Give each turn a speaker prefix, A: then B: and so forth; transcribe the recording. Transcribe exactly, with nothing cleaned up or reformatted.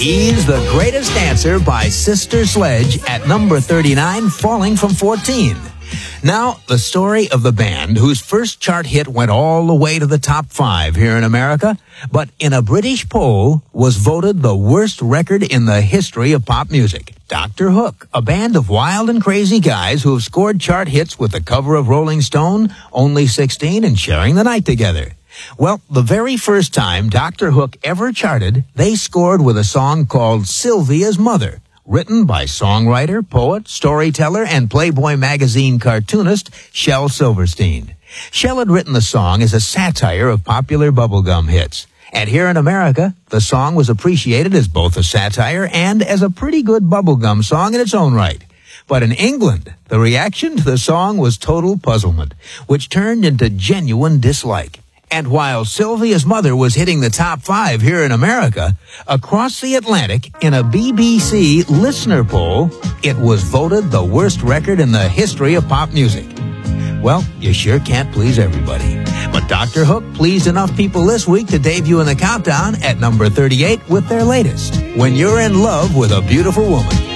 A: He's the Greatest Dancer by Sister Sledge at number thirty-nine, falling from fourteen. Now, the story of the band whose first chart hit went all the way to the top five here in America, but in a British poll was voted the worst record in the history of pop music. Doctor Hook, a band of wild and crazy guys who have scored chart hits with the cover of Rolling Stone, Only sixteen, and Sharing the Night Together. Well, the very first time Doctor Hook ever charted, they scored with a song called Sylvia's Mother, written by songwriter, poet, storyteller, and Playboy magazine cartoonist Shel Silverstein. Shel had written the song as a satire of popular bubblegum hits. And here in America, the song was appreciated as both a satire and as a pretty good bubblegum song in its own right. But in England, the reaction to the song was total puzzlement, which turned into genuine dislike. And while Sylvia's Mother was hitting the top five here in America, across the Atlantic, in a B B C listener poll, it was voted the worst record in the history of pop music. Well, you sure can't please everybody. But Doctor Hook pleased enough people this week to debut in the countdown at number thirty-eight with their latest, When You're in Love with a Beautiful Woman.